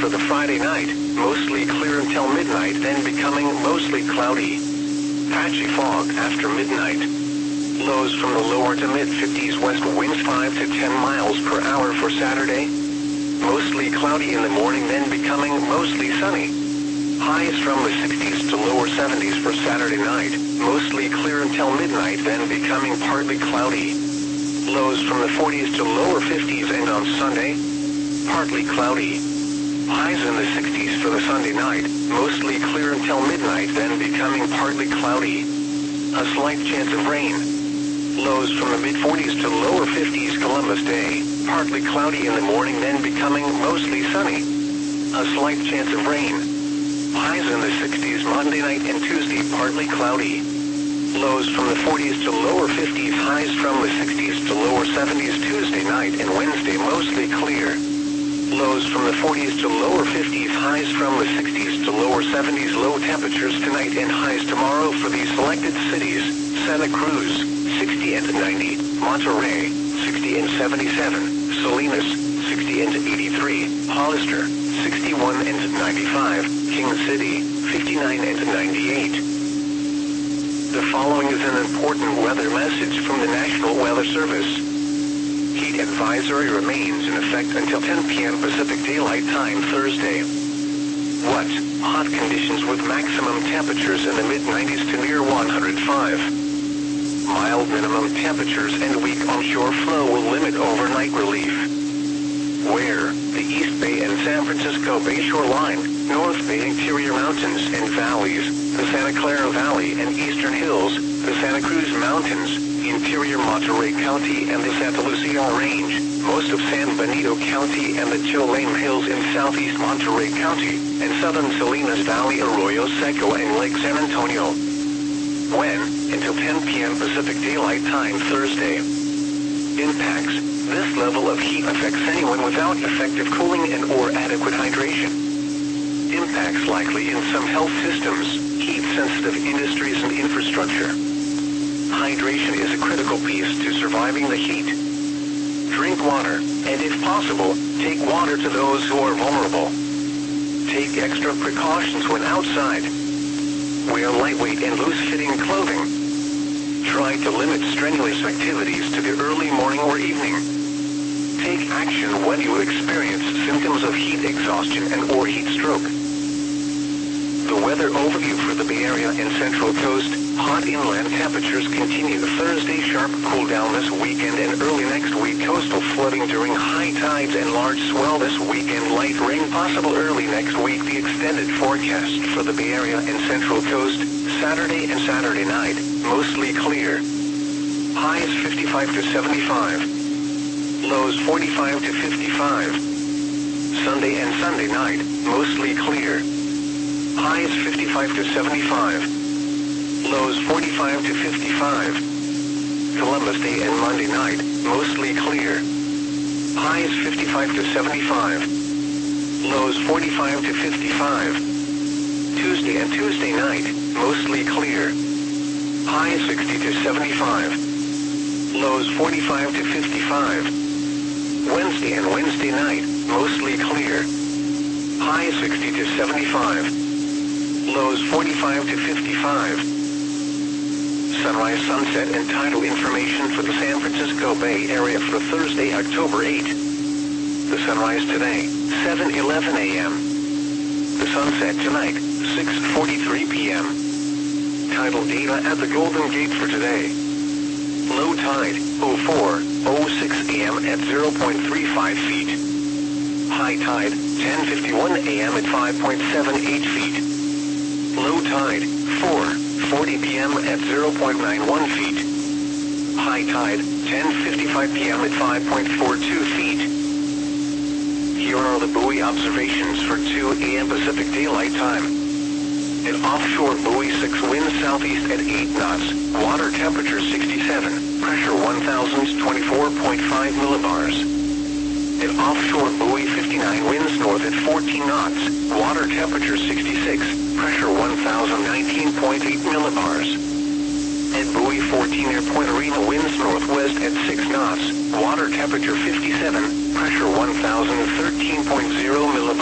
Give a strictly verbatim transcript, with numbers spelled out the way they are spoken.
for the Friday night, mostly clear until midnight, then becoming mostly cloudy. Patchy fog after midnight. Lows from the lower to mid fifties, west winds five to ten miles per hour for Saturday. Mostly cloudy in the morning, then becoming mostly sunny. Highs from the sixties to lower seventies for Saturday night, mostly clear until midnight, then becoming partly cloudy. Lows from the forties to lower fifties, and on Sunday, partly cloudy. Highs in the sixties for the Sunday night, mostly clear until midnight, then becoming partly cloudy. A slight chance of rain. Lows from the mid forties to lower fifties Columbus Day, partly cloudy in the morning, then becoming mostly sunny. A slight chance of rain. Highs in the sixties Monday night and Tuesday, partly cloudy. Lows from the forties to lower fifties, highs from the sixties to lower seventies Tuesday night and Wednesday, mostly clear. Lows from the forties to lower fifties, highs from the sixties to lower seventies. Low temperatures tonight and highs tomorrow for these selected cities: Santa Cruz, sixty and ninety, Monterey, sixty and seventy-seven, Salinas, sixty and eighty-three, Hollister, sixty-one and ninety-five, King City, fifty-nine and ninety-eight. The following is an important weather message from the National Weather Service. Heat advisory remains in effect until ten p m Pacific Daylight Time Thursday. What? Hot conditions with maximum temperatures in the mid nineties to near one hundred five. Mild minimum temperatures and weak onshore flow will limit overnight relief. Where? The East Bay and San Francisco Bay shoreline, North Bay interior mountains and valleys, the Santa Clara Valley and eastern hills, the Santa Cruz Mountains, interior Monterey County and the Santa Lucia Range, most of San Benito County and the Cholame Hills in southeast Monterey County, and southern Salinas Valley, Arroyo Seco and Lake San Antonio. When? Until ten p m Pacific Daylight Time Thursday. Impacts. This level of heat affects anyone without effective cooling and or adequate hydration. Impacts likely in some health systems, heat-sensitive industries and infrastructure. Hydration is a critical piece to surviving the heat. Drink water, and if possible, take water to those who are vulnerable. Take extra precautions when outside. Wear lightweight and loose-fitting clothing. Try to limit strenuous activities to the early morning or evening. Take action when you experience symptoms of heat exhaustion and or heat stroke. The weather overview for the Bay Area and Central Coast: hot inland temperatures continue Thursday, sharp cool down this weekend and early next week, coastal flooding during high tides and large swell this weekend, light rain possible early next week. The extended forecast for the Bay Area and Central Coast: Saturday and Saturday night, mostly clear. Highs fifty-five to seventy-five. Lows forty-five to fifty-five. Sunday and Sunday night, mostly clear. Highs fifty-five to seventy-five. Lows forty-five to fifty-five. Columbus Day and Monday night, mostly clear. Highs fifty-five to seventy-five. Lows forty-five to fifty-five. Tuesday and Tuesday night, mostly clear. Highs sixty to seventy-five. Lows forty-five to fifty-five. Wednesday and Wednesday night, mostly clear. Highs sixty to seventy-five. Lows forty-five to fifty-five. Sunrise, sunset, and tidal information for the San Francisco Bay Area for Thursday, October eighth. The sunrise today, seven eleven a m The sunset tonight, six forty-three p m Tidal data at the Golden Gate for today. Low tide, oh four oh six a m at zero point three five feet. High tide, ten fifty-one a m at five point seven eight feet. Low tide, four forty p m at zero point nine one feet. High tide, ten fifty-five p m at five point four two feet. Here are the buoy observations for two a m Pacific Daylight Time. An offshore buoy, six winds southeast at eight knots, water temperature sixty-seven, pressure one thousand twenty-four point five millibars. An offshore buoy, fifty-nine, winds north at fourteen knots, water temperature sixty-six, pressure one thousand nineteen point eight millibars. At buoy fourteen, near Point Arena, winds northwest at six knots, water temperature fifty-seven, pressure one thousand thirteen point zero millibars.